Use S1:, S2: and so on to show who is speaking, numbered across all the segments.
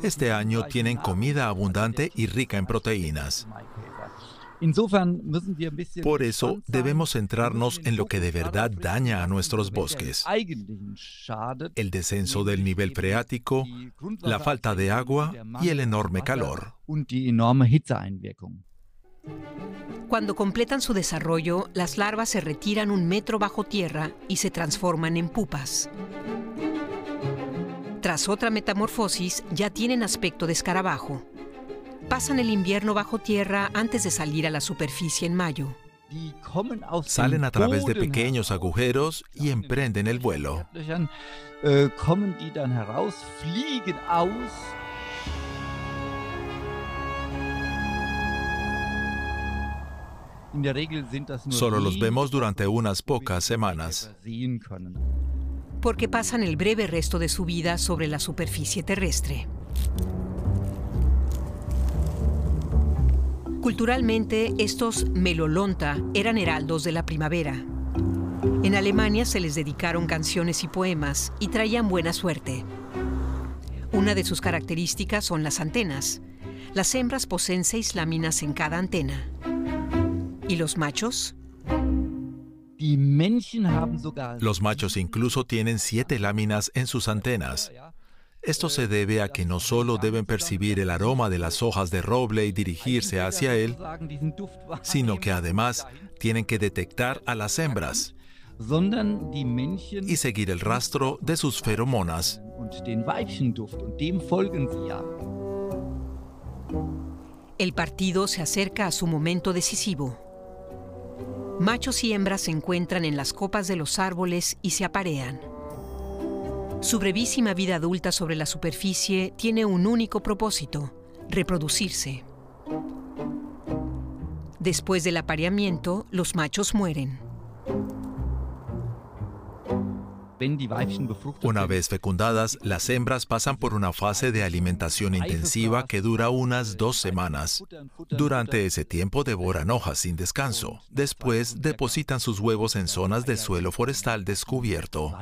S1: Este año tienen comida abundante y rica en proteínas. Por eso debemos centrarnos en lo que de verdad daña a nuestros bosques: el descenso del nivel freático, la falta de agua y el enorme calor.
S2: Cuando completan su desarrollo, las larvas se retiran 1 metro bajo tierra y se transforman en pupas. Tras otra metamorfosis, ya tienen aspecto de escarabajo. Pasan el invierno bajo tierra antes de salir a la superficie en mayo.
S1: Salen a través de pequeños agujeros y emprenden el vuelo. Solo los vemos durante unas pocas semanas,
S2: porque pasan el breve resto de su vida sobre la superficie terrestre. Culturalmente, estos Melolonta eran heraldos de la primavera. En Alemania se les dedicaron canciones y poemas y traían buena suerte. Una de sus características son las antenas. Las hembras poseen 6 láminas en cada antena. ¿Y los machos?
S1: Los machos incluso tienen 7 láminas en sus antenas. Esto se debe a que no solo deben percibir el aroma de las hojas de roble y dirigirse hacia él, sino que además tienen que detectar a las hembras y seguir el rastro de sus feromonas.
S2: El partido se acerca a su momento decisivo. Machos y hembras se encuentran en las copas de los árboles y se aparean. Su brevísima vida adulta sobre la superficie tiene un único propósito: reproducirse. Después del apareamiento, los machos mueren.
S1: Una vez fecundadas, las hembras pasan por una fase de alimentación intensiva que dura unas 2 semanas. Durante ese tiempo devoran hojas sin descanso. Después depositan sus huevos en zonas de suelo forestal descubierto.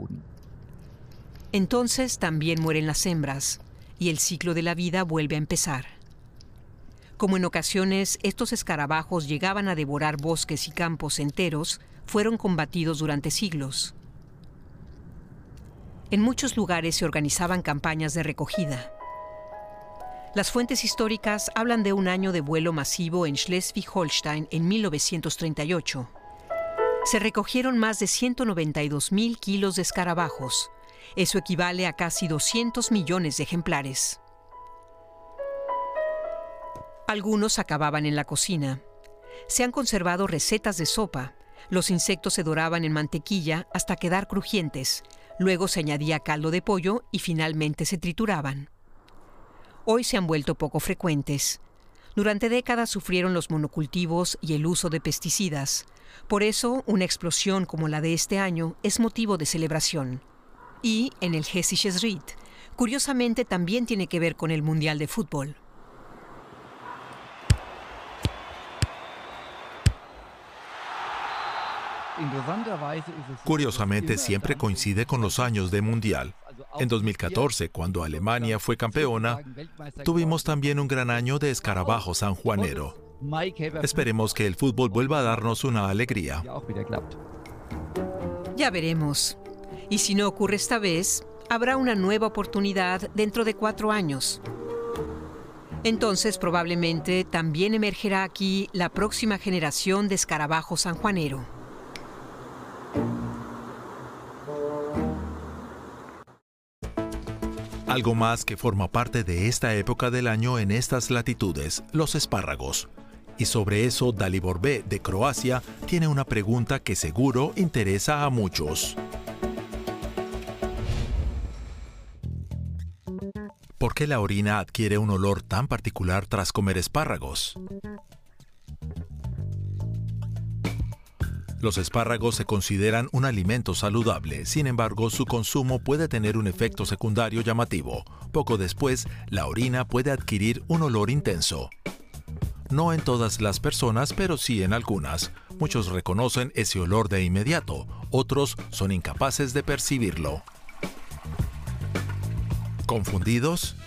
S2: Entonces también mueren las hembras y el ciclo de la vida vuelve a empezar. Como en ocasiones estos escarabajos llegaban a devorar bosques y campos enteros, fueron combatidos durante siglos. En muchos lugares se organizaban campañas de recogida. Las fuentes históricas hablan de un año de vuelo masivo en Schleswig-Holstein en 1938. Se recogieron más de 192.000 kilos de escarabajos. Eso equivale a casi 200 millones de ejemplares. Algunos acababan en la cocina. Se han conservado recetas de sopa. Los insectos se doraban en mantequilla hasta quedar crujientes. Luego se añadía caldo de pollo y finalmente se trituraban. Hoy se han vuelto poco frecuentes. Durante décadas sufrieron los monocultivos y el uso de pesticidas. Por eso, una explosión como la de este año es motivo de celebración. Y en el Hessisches Ried, curiosamente también tiene que ver con el Mundial de Fútbol.
S1: Curiosamente, siempre coincide con los años de Mundial. En 2014, cuando Alemania fue campeona, tuvimos también un gran año de escarabajo sanjuanero. Esperemos que el fútbol vuelva a darnos una alegría.
S2: Ya veremos. Y si no ocurre esta vez, habrá una nueva oportunidad dentro de 4 años. Entonces, probablemente, también emergerá aquí la próxima generación de escarabajo sanjuanero.
S1: Algo más que forma parte de esta época del año en estas latitudes: los espárragos. Y sobre eso, Dalibor B. de Croacia tiene una pregunta que seguro interesa a muchos. ¿Por qué la orina adquiere un olor tan particular tras comer espárragos? Los espárragos se consideran un alimento saludable, sin embargo, su consumo puede tener un efecto secundario llamativo. Poco después, la orina puede adquirir un olor intenso. No en todas las personas, pero sí en algunas. Muchos reconocen ese olor de inmediato, otros son incapaces de percibirlo. ¿Confundidos?